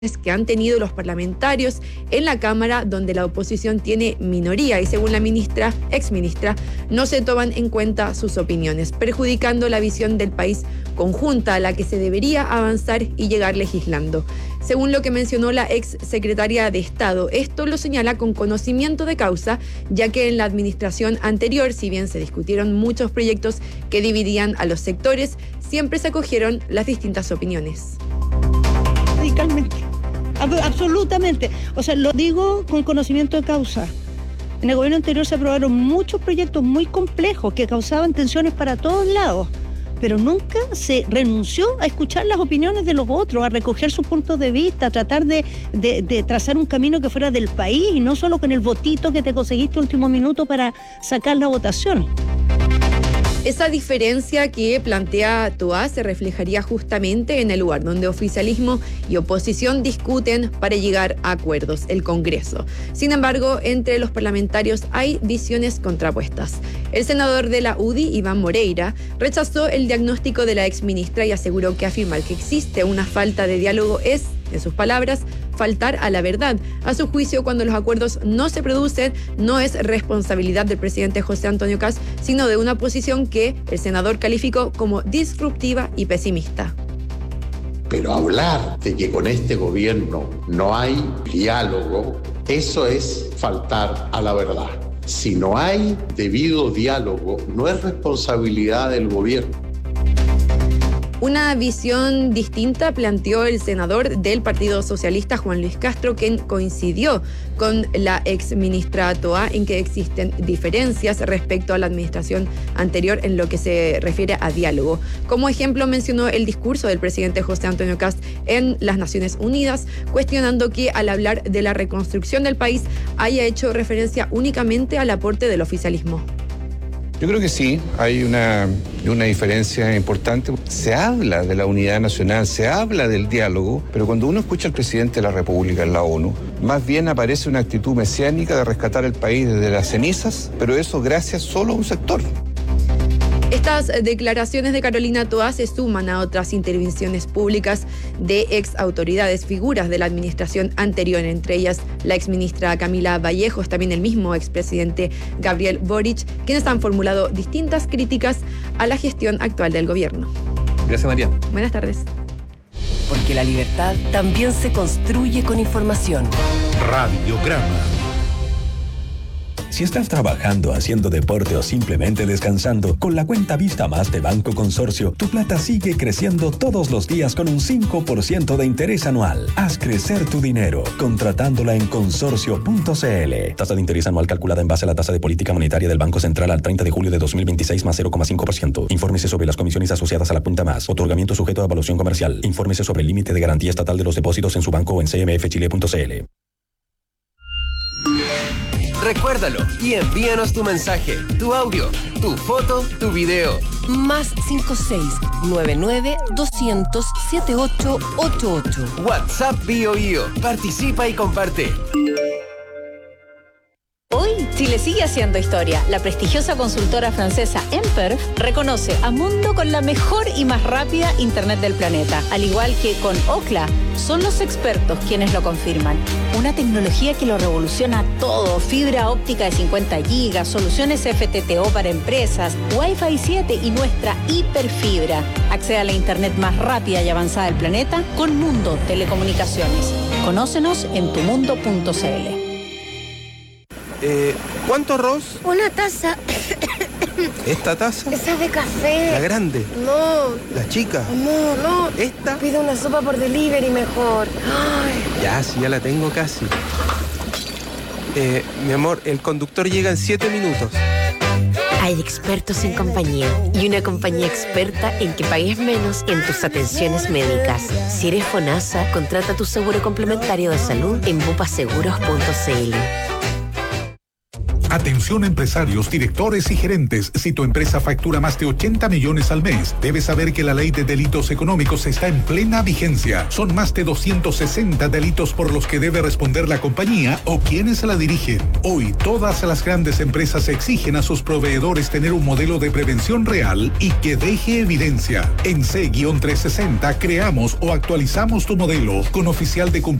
que han tenido los parlamentarios en la Cámara, donde la oposición tiene minoría y según la exministra, no se toman en cuenta sus opiniones, perjudicando la visión del país conjunta a la que se debería avanzar y llegar legislando. Según lo que mencionó la ex secretaria de Estado, esto lo señala con conocimiento de causa, ya que en la administración anterior, si bien se discutieron muchos proyectos que dividían a los sectores, siempre se acogieron las distintas opiniones. Radicalmente, absolutamente. O sea, lo digo con conocimiento de causa. En el gobierno anterior se aprobaron muchos proyectos muy complejos que causaban tensiones para todos lados, pero nunca se renunció a escuchar las opiniones de los otros, a recoger sus puntos de vista, a tratar de trazar un camino que fuera del país y no solo con el votito que te conseguiste último minuto para sacar la votación. Esa diferencia que plantea Toá se reflejaría justamente en el lugar donde oficialismo y oposición discuten para llegar a acuerdos, el Congreso. Sin embargo, entre los parlamentarios hay visiones contrapuestas. El senador de la UDI, Iván Moreira, rechazó el diagnóstico de la exministra y aseguró que afirmar que existe una falta de diálogo es, en sus palabras, faltar a la verdad. A su juicio, cuando los acuerdos no se producen, no es responsabilidad del presidente José Antonio Kast, sino de una posición que el senador calificó como disruptiva y pesimista. Pero hablar de que con este gobierno no hay diálogo, eso es faltar a la verdad. Si no hay debido diálogo, no es responsabilidad del gobierno. Una visión distinta planteó el senador del Partido Socialista, Juan Luis Castro, quien coincidió con la exministra Toá en que existen diferencias respecto a la administración anterior en lo que se refiere a diálogo. Como ejemplo, mencionó el discurso del presidente José Antonio Kast en las Naciones Unidas, cuestionando que al hablar de la reconstrucción del país haya hecho referencia únicamente al aporte del oficialismo. Yo creo que sí, hay una diferencia importante. Se habla de la unidad nacional, se habla del diálogo, pero cuando uno escucha al presidente de la República en la ONU, más bien aparece una actitud mesiánica de rescatar el país desde las cenizas, pero eso gracias solo a un sector. Estas declaraciones de Carolina Toá se suman a otras intervenciones públicas de ex autoridades, figuras de la administración anterior, entre ellas la exministra Camila Vallejos, también el mismo expresidente Gabriel Boric, quienes han formulado distintas críticas a la gestión actual del gobierno. Gracias, María. Buenas tardes. Porque la libertad también se construye con información. Radiograma. Si estás trabajando, haciendo deporte o simplemente descansando, con la cuenta Vista Más de Banco Consorcio, tu plata sigue creciendo todos los días con un 5% de interés anual. Haz crecer tu dinero, contratándola en consorcio.cl. Tasa de interés anual calculada en base a la tasa de política monetaria del Banco Central al 30 de julio de 2026 más 0,5%. Infórmese sobre las comisiones asociadas a la cuenta Más. Otorgamiento sujeto a evaluación comercial. Infórmese sobre el límite de garantía estatal de los depósitos en su banco o en cmfchile.cl. Recuérdalo y envíanos tu mensaje, tu audio, tu foto, tu video. Más 56-99-200-7888. WhatsApp BioBio. Participa y comparte. Hoy, Chile sigue haciendo historia. La prestigiosa consultora francesa Emper reconoce a Mundo con la mejor y más rápida Internet del planeta. Al igual que con Ookla, son los expertos quienes lo confirman. Una tecnología que lo revoluciona todo. Fibra óptica de 50 gigas, soluciones FTTO para empresas, Wi-Fi 7 y nuestra hiperfibra. Accede a la Internet más rápida y avanzada del planeta con Mundo Telecomunicaciones. Conócenos en tumundo.cl. ¿Cuánto arroz? Una taza. ¿Esta taza? Esa es de café. ¿La grande? No. ¿La chica? No. ¿Esta? Pide una sopa por delivery mejor. Ay. Ya, sí, ya la tengo casi. Mi amor, el conductor llega en 7 minutos. Hay expertos en compañía y una compañía experta en que pagues menos en tus atenciones médicas. Si eres FONASA, contrata tu seguro complementario de salud en bupaseguros.cl. Atención empresarios, directores y gerentes. Si tu empresa factura más de 80 millones al mes, debes saber que la ley de delitos económicos está en plena vigencia. Son más de 260 delitos por los que debe responder la compañía o quienes la dirigen. Hoy, todas las grandes empresas exigen a sus proveedores tener un modelo de prevención real y que deje evidencia. En C-360 creamos o actualizamos tu modelo con oficial de cumplimiento